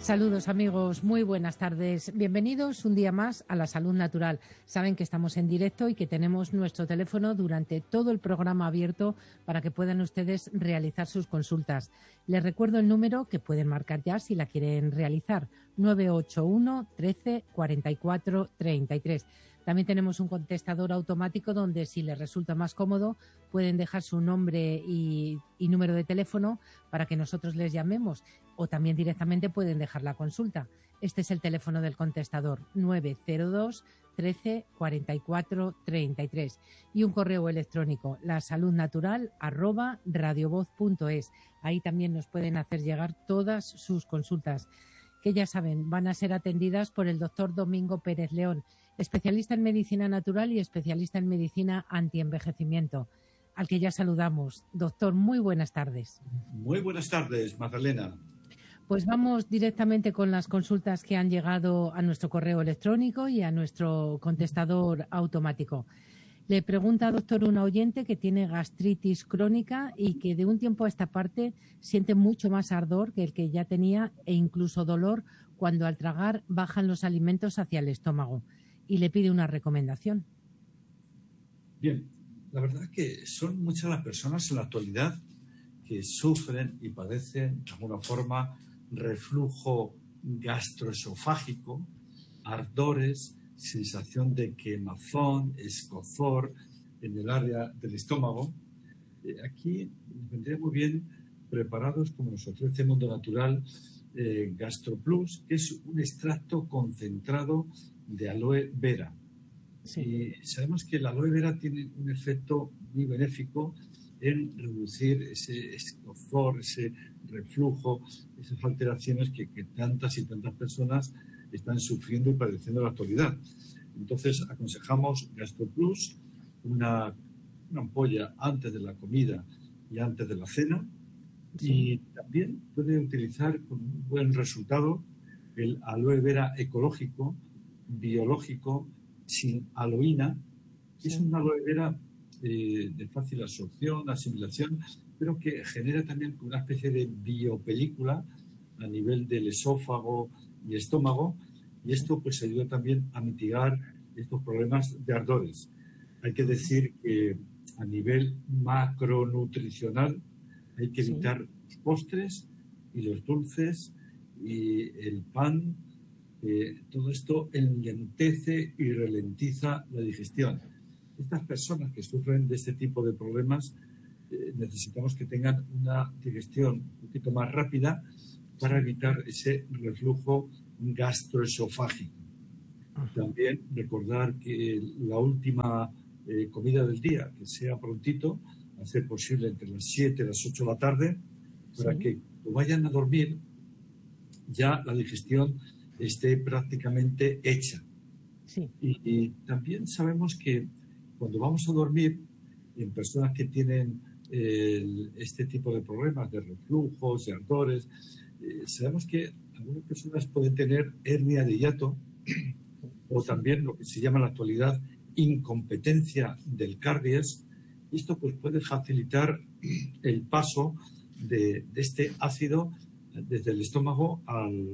Saludos amigos, muy buenas tardes. Bienvenidos un día más a La Salud Natural. Saben que estamos en directo y que tenemos nuestro teléfono durante todo el programa abierto para que puedan ustedes realizar sus consultas. Les recuerdo el número que pueden marcar ya si la quieren realizar, 981 13 44 33. También tenemos un contestador automático donde, si les resulta más cómodo, pueden dejar su nombre y número de teléfono para que nosotros les llamemos, o también directamente pueden dejar la consulta. Este es el teléfono del contestador, 902 13 44 33, y un correo electrónico, lasaludnatural@radiovoz.es. Ahí también nos pueden hacer llegar todas sus consultas, que ya saben, van a ser atendidas por el doctor Domingo Pérez León, especialista en medicina natural y especialista en medicina antienvejecimiento, al que ya saludamos. Doctor, muy buenas tardes. Muy buenas tardes, Magdalena. Pues vamos directamente con las consultas que han llegado a nuestro correo electrónico y a nuestro contestador automático. Le pregunta, doctor, una oyente que tiene gastritis crónica y que de un tiempo a esta parte siente mucho más ardor que el que ya tenía e incluso dolor cuando al tragar bajan los alimentos hacia el estómago, y le pide una recomendación. Bien, la verdad que son muchas las personas en la actualidad que sufren y padecen de alguna forma reflujo gastroesofágico, ardores, sensación de quemazón, escozor en el área del estómago. Aquí vendría muy bien preparados, como nos ofrece Mundo Natural, GastroPlus, que es un extracto concentrado de aloe vera. Sí. Y sabemos que el aloe vera tiene un efecto muy benéfico en reducir ese escozor, ese reflujo, esas alteraciones que tantas y tantas personas están sufriendo y padeciendo en la actualidad. Entonces, aconsejamos GastroPlus, una ampolla antes de la comida y antes de la cena. Sí. Y también puede utilizar con un buen resultado el aloe vera ecológico, biológico, sin aloína. Sí. Es una aloe vera de fácil absorción, asimilación, pero que genera también una especie de biopelícula a nivel del esófago y estómago, y esto pues ayuda también a mitigar estos problemas de ardores. Hay que decir que a nivel macronutricional hay que evitar los postres y los dulces y el pan. Todo esto enlentece y ralentiza la digestión. Estas personas que sufren de este tipo de problemas necesitamos que tengan una digestión un poquito más rápida para evitar ese reflujo gastroesofágico. También recordar que la última comida del día, que sea prontito, a ser posible entre las 7 y las 8 de la tarde, para que cuando vayan a dormir ya la digestión esté prácticamente hecha. Sí. Y también sabemos que cuando vamos a dormir, en personas que tienen este tipo de problemas de reflujos, de ardores, sabemos que algunas personas pueden tener hernia de hiato o también lo que se llama en la actualidad incompetencia del cardias. Esto pues puede facilitar el paso de este ácido desde el estómago al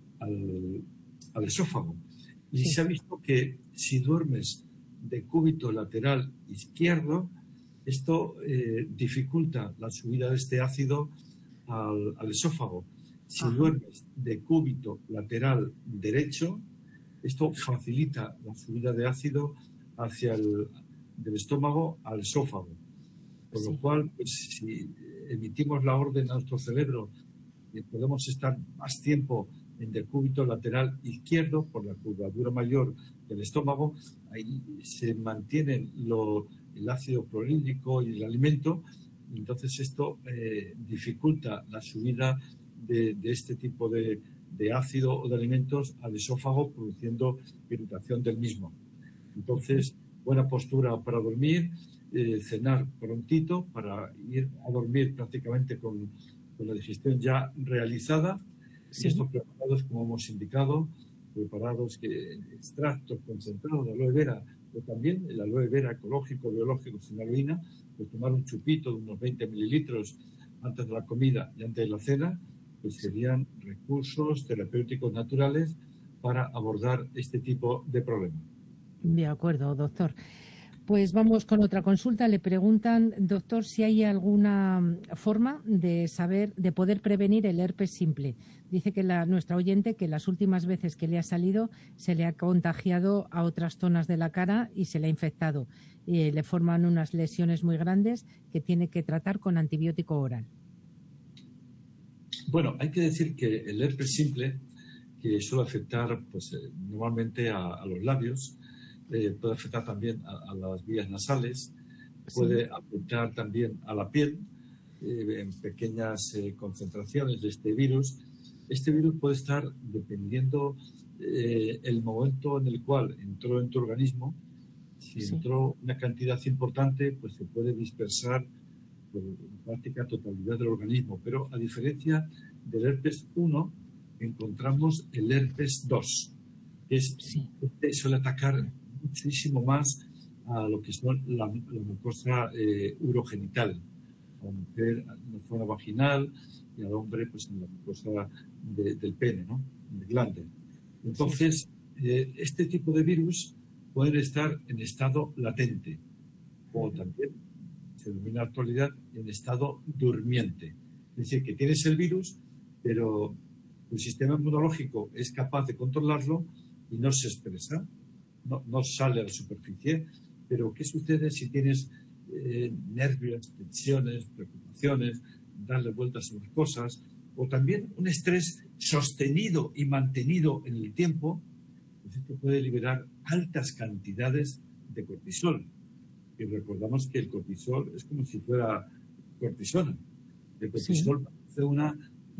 esófago. Y se ha visto que si duermes de cúbito lateral izquierdo, esto dificulta la subida de este ácido al esófago. Si duermes de cúbito lateral derecho, esto facilita la subida de ácido hacia del estómago al esófago. Por lo cual, pues, si emitimos la orden a nuestro cerebro y podemos estar más tiempo en decúbito lateral izquierdo por la curvatura mayor del estómago, ahí se mantiene el ácido clorhídrico y el alimento, y entonces esto dificulta la subida de este tipo de ácido o de alimentos al esófago, produciendo irritación del mismo. Entonces, buena postura para dormir, cenar prontito para ir a dormir prácticamente con la digestión ya realizada. Sí. Y estos preparados, como hemos indicado, preparados extractos concentrados de aloe vera, pero también el aloe vera ecológico, biológico, sin aloína, pues tomar un chupito de unos 20 mililitros antes de la comida y antes de la cena, pues serían recursos terapéuticos naturales para abordar este tipo de problemas. De acuerdo, doctor. Pues vamos con otra consulta. Le preguntan, doctor, si hay alguna forma de saber, de poder prevenir el herpes simple. Dice que nuestra oyente que las últimas veces que le ha salido se le ha contagiado a otras zonas de la cara y se le ha infectado. Le forman unas lesiones muy grandes que tiene que tratar con antibiótico oral. Bueno, hay que decir que el herpes simple, que suele afectar pues, normalmente a los labios, puede afectar también a las vías nasales, puede afectar también a la piel en pequeñas concentraciones de este virus. Este virus puede estar, dependiendo el momento en el cual entró en tu organismo, si entró una cantidad importante, pues se puede dispersar por la práctica totalidad del organismo. Pero a diferencia del herpes 1, encontramos el herpes 2, que este suele atacar muchísimo más a lo que son la mucosa urogenital, a la mujer en la zona vaginal y al hombre pues en la mucosa del pene, ¿no? En el glande. Entonces, este tipo de virus pueden estar en estado latente o también se denomina en la actualidad en estado durmiente. Es decir, que tienes el virus, pero tu sistema inmunológico es capaz de controlarlo y no se expresa, no sale a la superficie. Pero ¿qué sucede si tienes nervios, tensiones, preocupaciones, darle vueltas a las cosas, o también un estrés sostenido y mantenido en el tiempo? Pues esto puede liberar altas cantidades de cortisol. Y recordamos que el cortisol es como si fuera cortisona. El cortisol hace una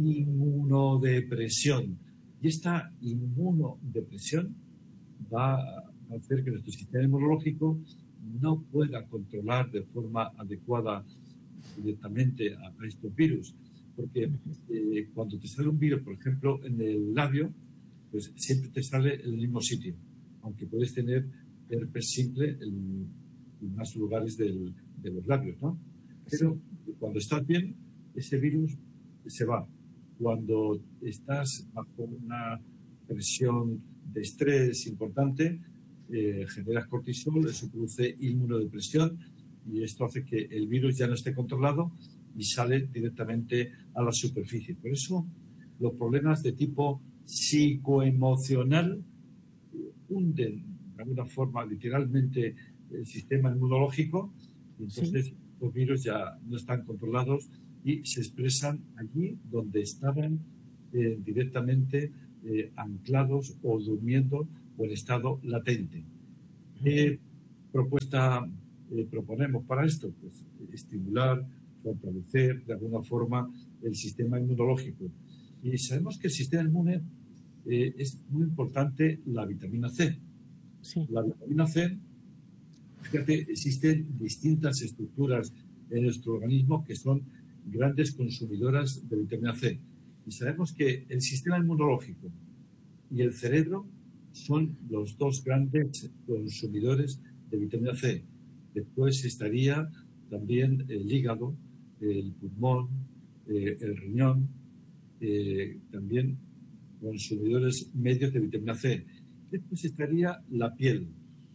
inmunodepresión. Y esta inmunodepresión va a hacer que nuestro sistema inmunológico no pueda controlar de forma adecuada directamente a estos virus. Porque cuando te sale un virus, por ejemplo, en el labio, pues siempre te sale en el mismo sitio, aunque puedes tener herpes simple en más lugares de los labios, ¿no? Pero cuando estás bien, ese virus se va. Cuando estás bajo una presión de estrés importante, generas cortisol, eso produce inmunodepresión y esto hace que el virus ya no esté controlado y sale directamente a la superficie. Por eso los problemas de tipo psicoemocional hunden de alguna forma literalmente el sistema inmunológico y entonces los virus ya no están controlados y se expresan allí donde estaban directamente anclados o durmiendo o en estado latente. ¿Qué propuesta proponemos para esto? Pues estimular, fortalecer de alguna forma el sistema inmunológico. Y sabemos que el sistema inmune es muy importante la vitamina C. La vitamina C, fíjate, existen distintas estructuras en nuestro organismo que son grandes consumidoras de vitamina C. Y sabemos que el sistema inmunológico y el cerebro son los dos grandes consumidores de vitamina C. Después estaría también el hígado, el pulmón, el riñón, también consumidores medios de vitamina C. Después estaría la piel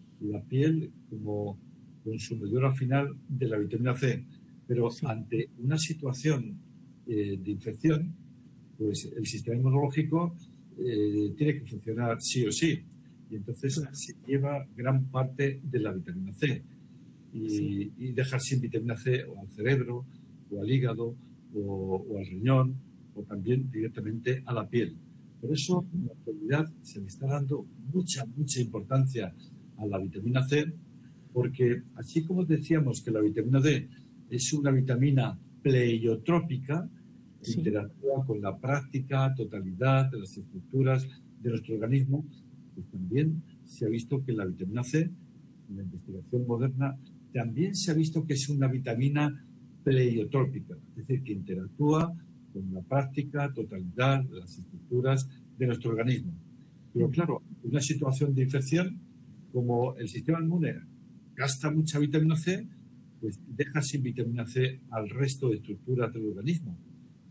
como consumidora final de la vitamina C. Pero ante una situación de infección, pues el sistema inmunológico tiene que funcionar sí o sí. Y entonces se lleva gran parte de la vitamina C. Y dejar sin vitamina C o al cerebro, o al hígado, o al riñón, o también directamente a la piel. Por eso, en la actualidad se le está dando mucha importancia a la vitamina C, porque así como decíamos que la vitamina D es una vitamina pleiotrópica, interactúa con la práctica, totalidad de las estructuras de nuestro organismo, pues también se ha visto que la vitamina C, en la investigación moderna, también se ha visto que es una vitamina pleiotrópica, es decir, que interactúa con la práctica, totalidad de las estructuras de nuestro organismo. Pero claro, en una situación de infección, como el sistema inmune gasta mucha vitamina C, pues deja sin vitamina C al resto de estructuras del organismo.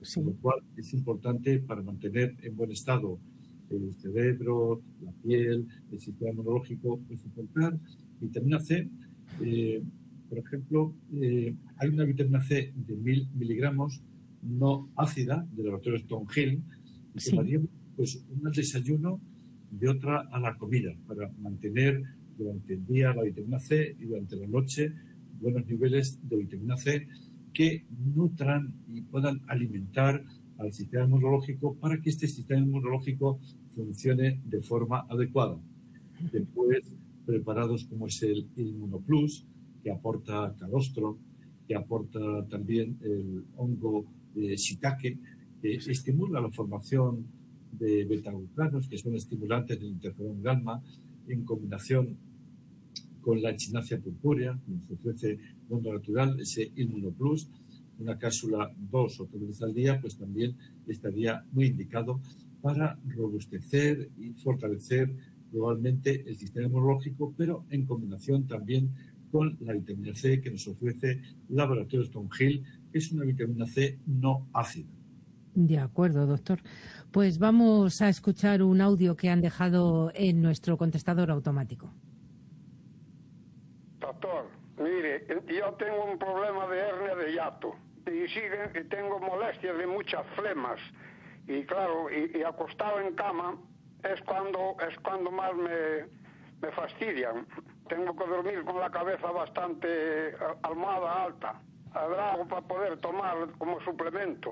Sí. Lo cual es importante para mantener en buen estado el cerebro, la piel, el sistema inmunológico, soportar vitamina C. Por ejemplo, hay una vitamina C de 1000 miligramos no ácida del laboratorio Stonehill y Sí. tomaríamos pues una al desayuno y otra a la comida para mantener durante el día la vitamina C y durante la noche buenos niveles de vitamina C que nutran y puedan alimentar al sistema inmunológico para que este sistema inmunológico funcione de forma adecuada. Después, preparados como es el Inmunoplus, que aporta calostro, que aporta también el hongo shiitake, que estimula la formación de betaglucanos, que son estimulantes del interferón gamma, en combinación con la echinacea purpúrea, que nos ofrece Mundo Natural, ese Inmunoplus, una cápsula 2 o 3 veces al día, pues también estaría muy indicado para robustecer y fortalecer globalmente el sistema inmunológico, pero en combinación también con la vitamina C que nos ofrece Laboratorio Stonehill, que es una vitamina C no ácida. De acuerdo, doctor. Pues vamos a escuchar un audio que han dejado en nuestro contestador automático. Doctor, mire, yo tengo un problema de hernia de hiato y tengo molestias de muchas flemas y claro, y acostado en cama es cuando más me fastidian. Tengo que dormir con la cabeza bastante almohada alta. ¿Habrá algo para poder tomar como suplemento?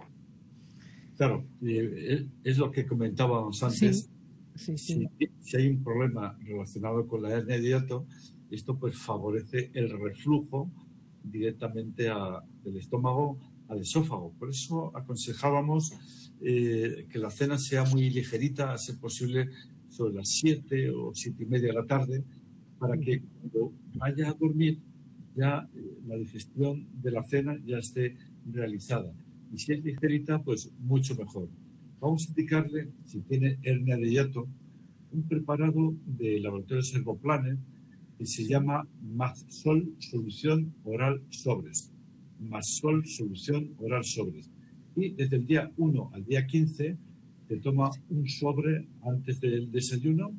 Claro, es lo que comentábamos antes. Sí. Si hay un problema relacionado con la hernia de hiato, esto pues favorece el reflujo directamente del estómago al esófago. Por eso aconsejábamos que la cena sea muy ligerita, a ser posible sobre las 7 o 7:30 de la tarde, para que cuando vaya a dormir ya la digestión de la cena ya esté realizada. Y si es ligerita, pues mucho mejor. Vamos a indicarle, si tiene hernia de hiato, un preparado de laboratorio Servoplanet que se llama Maxol Solución Oral Sobres. Maxol Solución Oral Sobres. Y desde el día 1 al día 15 se toma un sobre antes del desayuno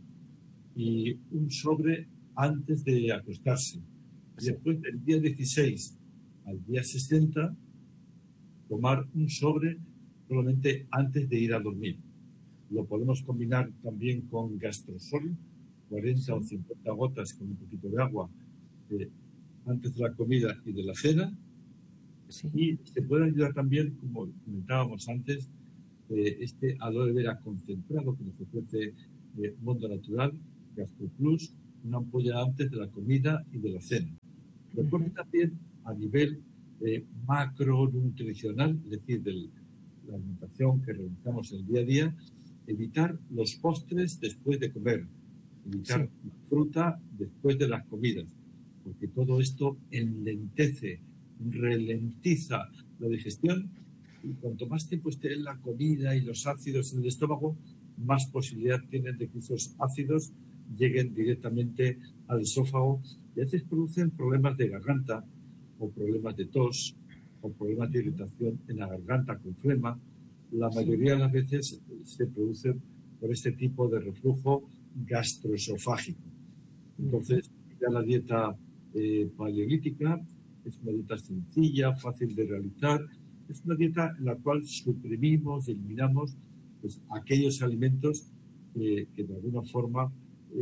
y un sobre antes de acostarse. Y después del día 16 al día 60 tomar un sobre solamente antes de ir a dormir. Lo podemos combinar también con Gastrosol, 40 o 50 gotas con un poquito de agua antes de la comida y de la cena. Sí. Y se puede ayudar también, como comentábamos antes, este aloe vera concentrado que nos ofrece Mundo Natural, GastroPlus, una ampolla antes de la comida y de la cena. Recuerde también a nivel macronutricional, es decir, de la alimentación que realizamos el día a día, evitar los postres después de comer, evitar la fruta después de las comidas, porque todo esto enlentece, ralentiza la digestión y cuanto más tiempo esté en la comida y los ácidos en el estómago, más posibilidad tienen de que esos ácidos lleguen directamente al esófago y a veces producen problemas de garganta o problemas de tos o problemas de irritación en la garganta con flema. La mayoría de las veces se producen por este tipo de reflujo gastroesofágico. Entonces, ya la dieta paleolítica es una dieta sencilla, fácil de realizar. Es una dieta en la cual suprimimos y eliminamos pues, aquellos alimentos que de alguna forma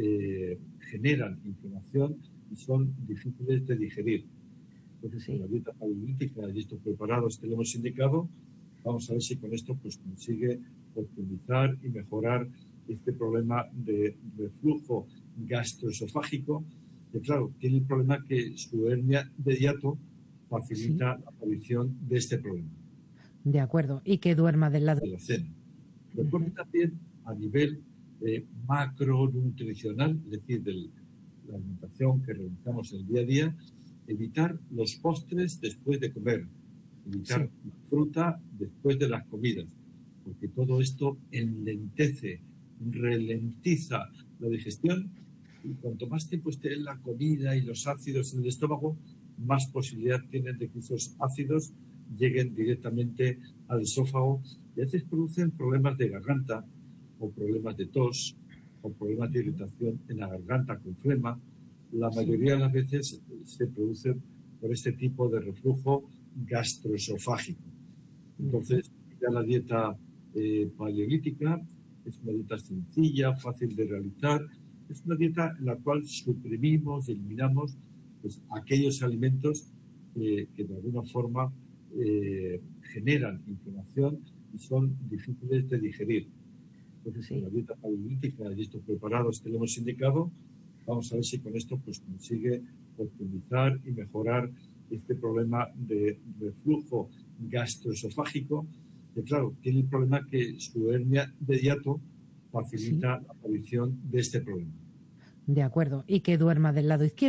generan inflamación y son difíciles de digerir. Entonces, con la dieta paleolítica y estos preparados que le hemos indicado, vamos a ver si con esto pues, consigue optimizar y mejorar este problema de reflujo gastroesofágico, que claro, tiene el problema que su hernia de hiato facilita la aparición de este problema. De acuerdo, y que duerma del lado de la cena. Recuerde también a nivel macronutricional, es decir, de la alimentación que realizamos el día a día, evitar los postres después de comer, evitar la fruta después de las comidas, porque todo esto enlentece, ralentiza la digestión y cuanto más tiempo esté en la comida y los ácidos en el estómago, más posibilidad tienen de que esos ácidos lleguen directamente al esófago y a veces producen problemas de garganta o problemas de tos o problemas de irritación en la garganta con flema. La mayoría de las veces se producen por este tipo de reflujo gastroesofágico. Entonces, ya la dieta paleolítica es una dieta sencilla, fácil de realizar. Es una dieta en la cual suprimimos, eliminamos pues, aquellos alimentos que de alguna forma generan inflamación y son difíciles de digerir. Entonces, con la dieta paleolítica y estos preparados que le hemos indicado, vamos a ver si con esto pues consigue optimizar y mejorar este problema de reflujo gastroesofágico, que claro, tiene el problema que su hernia de hiato facilita la aparición de este problema. De acuerdo, y que duerma del lado izquierdo.